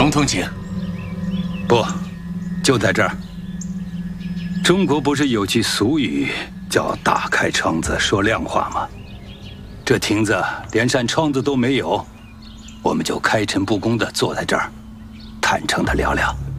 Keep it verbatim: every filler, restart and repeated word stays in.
总统请。 不，就在这儿。中国不是有句俗语叫“打开窗子说亮话”吗？这亭子连扇窗子都没有，我们就开诚布公地坐在这儿，坦诚地聊聊。